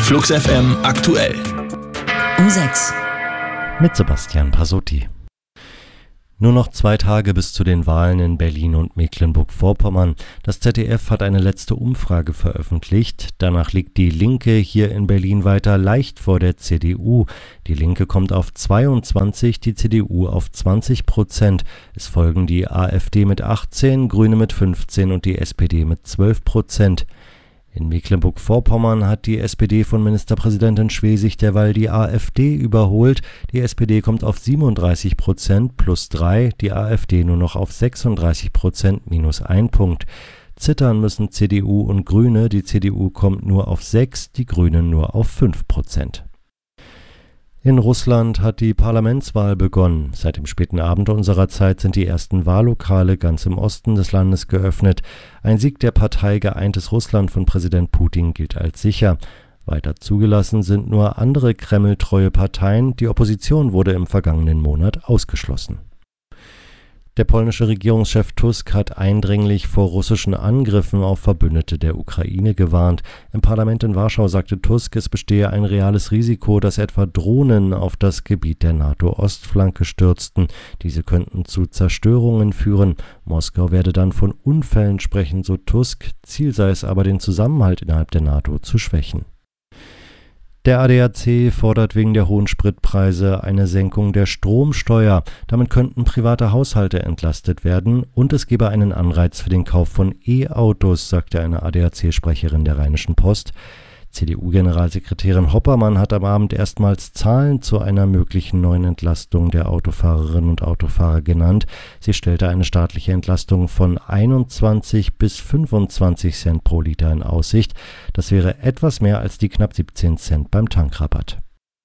Flux FM aktuell. Um 6. Mit Sebastian Pasotti. Nur noch 2 Tage bis zu den Wahlen in Berlin und Mecklenburg-Vorpommern. Das ZDF hat eine letzte Umfrage veröffentlicht. Danach liegt die Linke hier in Berlin weiter leicht vor der CDU. Die Linke kommt auf 22, die CDU auf 20%. Es folgen die AfD mit 18, Grüne mit 15 und die SPD mit 12%. In Mecklenburg-Vorpommern hat die SPD von Ministerpräsidentin Schwesig derweil die AfD überholt. Die SPD kommt auf 37% plus 3, die AfD nur noch auf 36% minus 1 Punkt. Zittern müssen CDU und Grüne. Die CDU kommt nur auf 6, die Grünen nur auf 5%. In Russland hat die Parlamentswahl begonnen. Seit dem späten Abend unserer Zeit sind die ersten Wahllokale ganz im Osten des Landes geöffnet. Ein Sieg der Partei Geeintes Russland von Präsident Putin gilt als sicher. Weiter zugelassen sind nur andere kremltreue Parteien. Die Opposition wurde im vergangenen Monat ausgeschlossen. Der polnische Regierungschef Tusk hat eindringlich vor russischen Angriffen auf Verbündete der Ukraine gewarnt. Im Parlament in Warschau sagte Tusk, es bestehe ein reales Risiko, dass etwa Drohnen auf das Gebiet der NATO-Ostflanke stürzten. Diese könnten zu Zerstörungen führen. Moskau werde dann von Unfällen sprechen, so Tusk. Ziel sei es aber, den Zusammenhalt innerhalb der NATO zu schwächen. Der ADAC fordert wegen der hohen Spritpreise eine Senkung der Stromsteuer. Damit könnten private Haushalte entlastet werden und es gebe einen Anreiz für den Kauf von E-Autos, sagte eine ADAC-Sprecherin der Rheinischen Post. CDU-Generalsekretärin Hoppermann hat am Abend erstmals Zahlen zu einer möglichen neuen Entlastung der Autofahrerinnen und Autofahrer genannt. Sie stellte eine staatliche Entlastung von 21 bis 25 Cent pro Liter in Aussicht. Das wäre etwas mehr als die knapp 17 Cent beim Tankrabatt.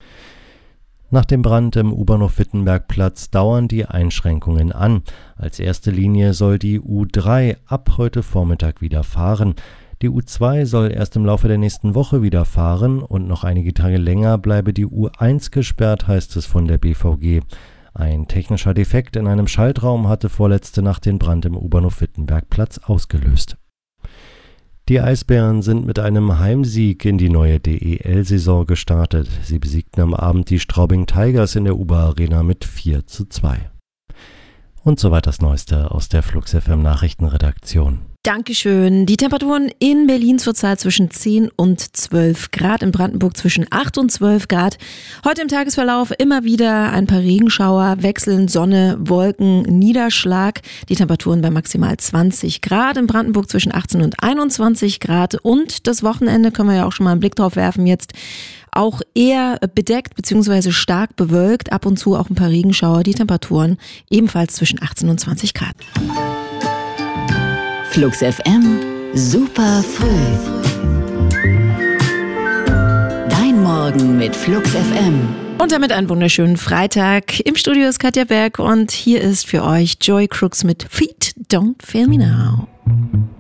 Nach dem Brand im U-Bahnhof-Wittenbergplatz dauern die Einschränkungen an. Als erste Linie soll die U3 ab heute Vormittag wieder fahren. Die U2 soll erst im Laufe der nächsten Woche wieder fahren und noch einige Tage länger bleibe die U1 gesperrt, heißt es von der BVG. Ein technischer Defekt in einem Schaltraum hatte vorletzte Nacht den Brand im U-Bahnhof Wittenbergplatz ausgelöst. Die Eisbären sind mit einem Heimsieg in die neue DEL-Saison gestartet. Sie besiegten am Abend die Straubing Tigers in der UBA-Arena mit 4:2. Und soweit das Neueste aus der Flux FM Nachrichtenredaktion. Dankeschön. Die Temperaturen in Berlin zurzeit zwischen 10 und 12 Grad, in Brandenburg zwischen 8 und 12 Grad. Heute im Tagesverlauf immer wieder ein paar Regenschauer, wechselnd Sonne, Wolken, Niederschlag. Die Temperaturen bei maximal 20 Grad, in Brandenburg zwischen 18 und 21 Grad. Und das Wochenende können wir ja auch schon mal einen Blick drauf werfen jetzt. Auch eher bedeckt bzw. stark bewölkt, ab und zu auch ein paar Regenschauer. Die Temperaturen ebenfalls zwischen 18 und 20 Grad. Flux FM, super früh. Dein Morgen mit Flux FM. Und damit einen wunderschönen Freitag. Im Studio ist Katja Berg und hier ist für euch Joy Crooks mit Feet Don't Fail Me Now.